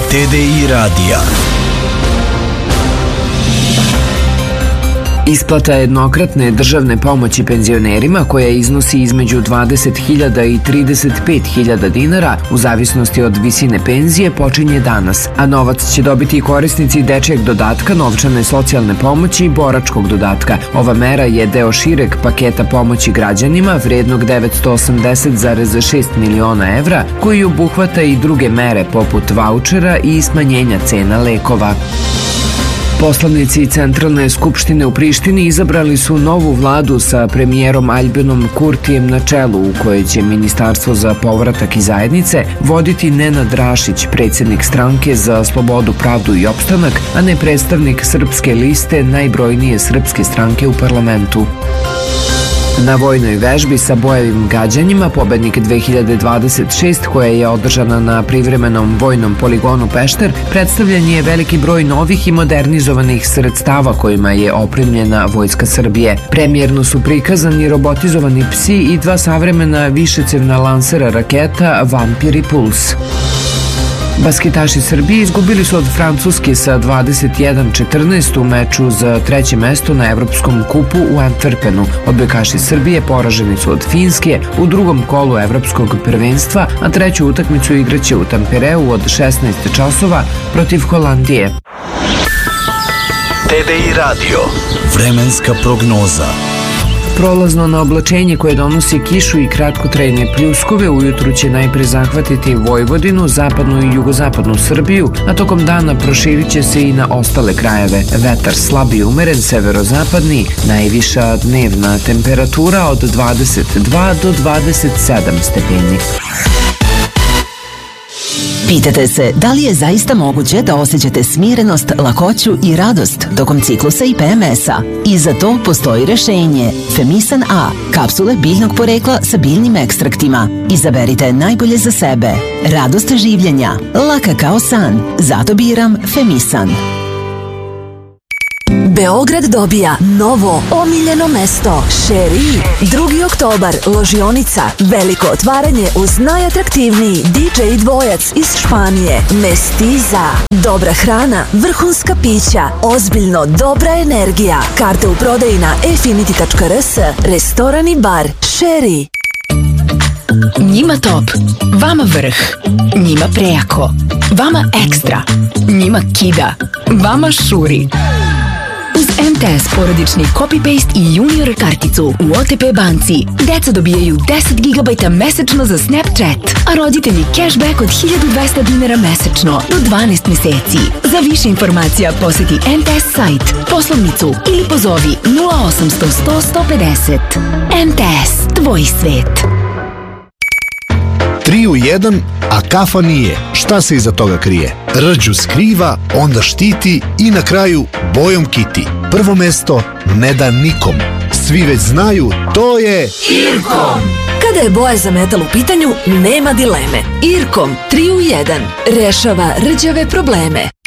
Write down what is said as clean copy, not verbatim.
TDI radija. Isplata jednokratne državne pomoći penzionerima koja iznosi između 20.000 i 35.000 dinara u zavisnosti od visine penzije počinje danas, a novac će dobiti i korisnici dečijeg dodatka, novčane socijalne pomoći i boračkog dodatka. Ova mera je deo šireg paketa pomoći građanima vrednog 980,6 miliona evra koji obuhvata i druge mere poput vaučera i smanjenja cena lekova. Poslanici Centralne skupštine u Prištini izabrali su novu vladu sa premijerom Aljbinom Kurtijem na čelu, u kojoj će Ministarstvo za povratak i zajednice voditi Nenad Rašić, predsjednik stranke za slobodu, pravdu i opstanak, a ne predstavnik Srpske liste, najbrojnije srpske stranke u parlamentu. Na vojnoj vežbi sa bojevim gađanjima Pobednik 2026, koja je održana na privremenom vojnom poligonu Pešter, predstavljen je veliki broj novih i modernizovanih sredstava kojima je opremljena Vojska Srbije. Premijerno su prikazani robotizovani psi i dva savremena višecevna lansera raketa Vampir i Puls. Basketaši Srbije izgubili su od Francuske sa 21-14 u meču za treće mesto na Evropskom kupu u Antwerpenu. Odbojkaši Srbije poraženi su od Finske u drugom kolu Evropskog prvenstva, a treću utakmicu igraće u Tampereu od 16 časova protiv Holandije. TDI radio. Vremenska prognoza. Prolazno na oblačenje koje donosi kišu i kratkotrajne pljuskove ujutru će najpre zahvatiti Vojvodinu, zapadnu i jugozapadnu Srbiju, a tokom dana proširit će se i na ostale krajeve. Vetar slab i umeren, severozapadni, najviša dnevna temperatura od 22 do 27 stepeni. Pitate se da li je zaista moguće da osjećate smirenost, lakoću i radost tokom ciklusa i PMS-a? I za to postoji rešenje. Femisan A, kapsule biljnog porekla sa biljnim ekstraktima. Izaberite najbolje za sebe. Radost življenja, laka kao san. Zato biram Femisan. Beograd dobija novo omiljeno mesto. Šeri. 2. oktobar, ložionica. Veliko otvaranje uz najatraktivniji DJ dvojac iz Španije. Mestiza. Dobra hrana, vrhunska pića, ozbiljno dobra energija. Karte u prodaji na efinity.rs. Restoran i bar Šeri. Njima top, vama vrh, njima prejako, vama ekstra, njima kida, vama šuri. Uz MTS porodični copy-paste i junior karticu u OTP banci deca dobijaju 10 GB mesečno za Snapchat, a roditelji cashback od 1200 dinara mesečno do 12 meseci. Za više informacija poseti MTS sajt, poslovnicu ili pozovi 0800 100 150. MTS, tvoj svet. 3 u 1, a kafa nije. Šta se iza toga krije? Rđu skriva, onda štiti i na kraju bojom kiti. Prvo mesto ne da nikom. Svi već znaju, to je Irkom. Kada je boja za metal u pitanju, nema dileme. Irkom 3 u 1 rešava rđave probleme.